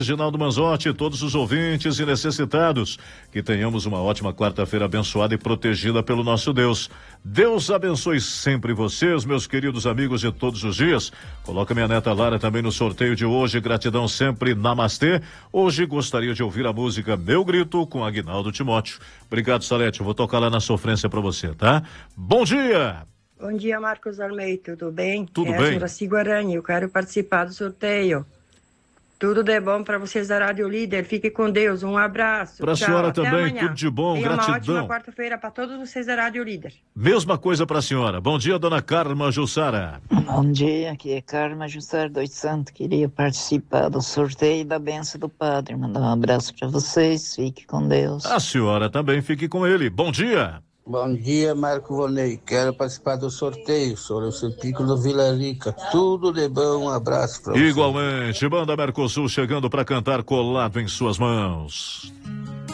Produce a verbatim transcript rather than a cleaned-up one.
Reginaldo Manzotti, todos os ouvintes e necessitados, que tenhamos uma ótima quarta-feira abençoada e protegida pelo nosso Deus. Deus abençoe sempre vocês, meus queridos amigos de todos os dias. Coloca minha neta Lara também no sorteio de hoje, gratidão sempre, namastê. Hoje gostaria de ouvir a música Meu Grito com Aguinaldo Timóteo. Obrigado, Salete, eu vou tocar lá na sofrência pra você, tá? Bom dia! Bom dia, Marcos Almeida, tudo bem? Tudo é bem. É a Juraci Guarani, eu quero participar do sorteio. Tudo de bom para vocês da Rádio Líder. Fique com Deus. Um abraço. Para a Tchau. senhora Até também, amanhã. tudo de bom, Tenha gratidão. uma ótima quarta-feira para todos vocês da Rádio Líder. Mesma coisa para a senhora. Bom dia, dona Carma Jussara. Bom dia, aqui é Carma Jussara dos Santos. Queria participar do sorteio da benção do Padre. Mandar um abraço para vocês. Fique com Deus. A senhora também fique com ele. Bom dia. Bom dia, Marco Vonei. Quero participar do sorteio. Sou o Pico do Vila Rica. Tudo de bom. Um abraço para você. Igualmente, Banda Mercosul chegando para cantar colado em suas mãos.